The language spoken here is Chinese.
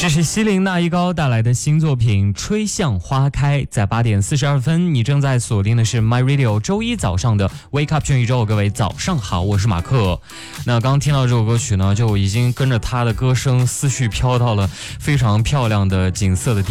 这是西林那一高带来的新作品《吹向花开》。在8点42分，你正在锁定的是 My Radio 周一早上的 Wake Up 全宇宙。各位早上好，我是马克。那刚听到这首歌曲呢，就已经跟着他的歌声思绪飘到了非常漂亮的景色的地方。